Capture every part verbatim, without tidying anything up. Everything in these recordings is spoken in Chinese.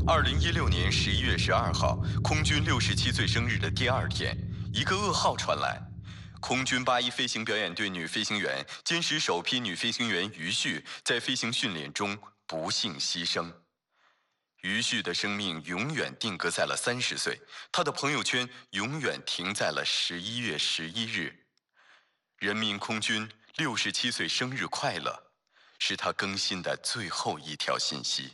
二零一六年十一月十二号，空军六十七岁生日的第二天，一个噩耗传来：空军八一飞行表演队女飞行员歼十首批女飞行员于旭在飞行训练中不幸牺牲。于旭的生命永远定格在了三十岁，他的朋友圈永远停在了十一月十一日。人民空军六十七岁生日快乐，是他更新的最后一条信息。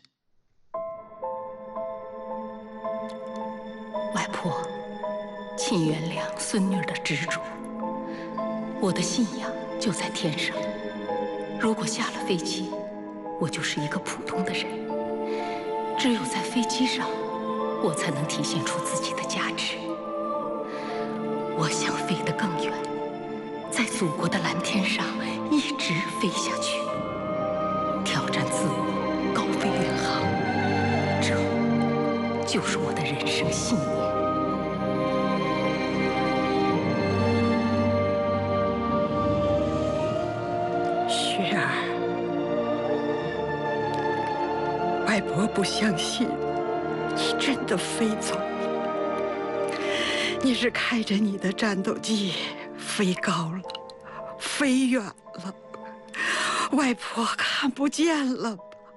外婆，请原谅孙女儿的执着。我的信仰就在天上，如果下了飞机，我就是一个普通的人。只有在飞机上，我才能体现出自己的价值。我想飞得更远，在祖国的蓝天上一直飞下去，挑战自我，高飞远航。这就是我的人生信念。 雪儿，外婆不相信你真的飞走了，你是开着你的战斗机飞高了，飞远了，外婆看不见了。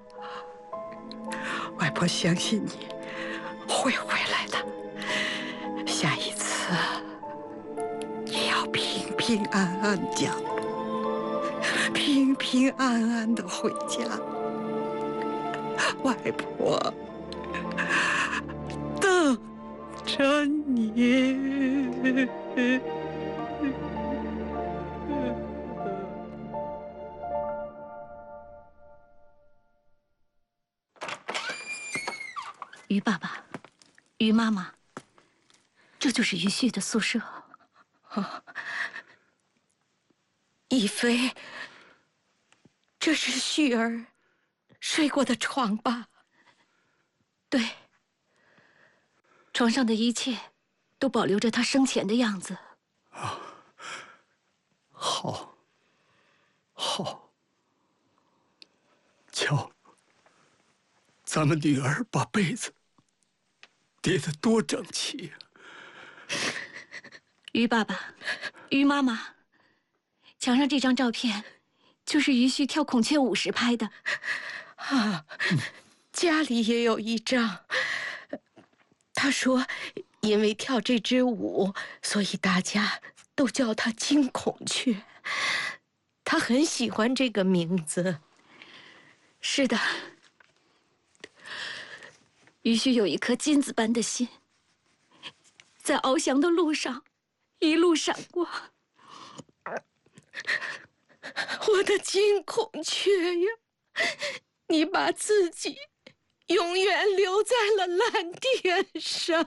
外婆相信你会回来的，下一次也要平平安安降落，平平安安的回家。外婆等着你。 于爸爸，于妈妈，这就是于旭的宿舍。 哦，一飞，这是旭儿睡过的床吧？ 对，床上的一切都保留着他生前的样子。 啊，好，好，瞧，咱们女儿把被子叠得多整齐呀！ 于爸爸，于妈妈，墙上这张照片就是于旭跳孔雀舞时拍的。 啊，家里也有一张。他说，因为跳这支舞，所以大家都叫他金孔雀。他很喜欢这个名字。 是的，于旭有一颗金子般的心，在翱翔的路上一路闪过。 我的金孔雀呀，你把自己永远留在了蓝天上。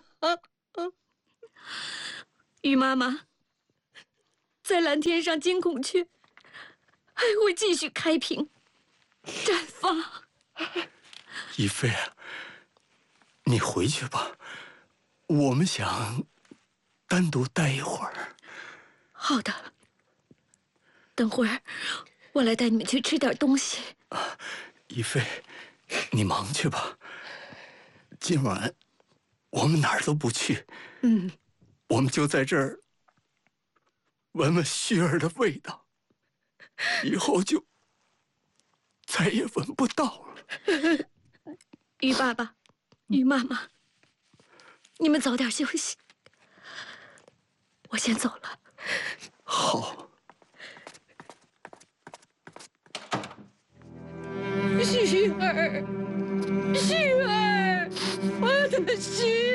于妈妈，在蓝天上，金孔雀还会继续开屏绽放。 一飞，你回去吧，我们想单独待一会儿。 好的，等会儿我来带你们去吃点东西。 啊，一飞，你忙去吧。今晚我们哪儿都不去， 嗯， 我们就在这儿闻闻旭儿的味道，以后就再也闻不到了。 于爸爸，于妈妈，你们早点休息，我先走了。 好。 旭儿，旭儿，我的旭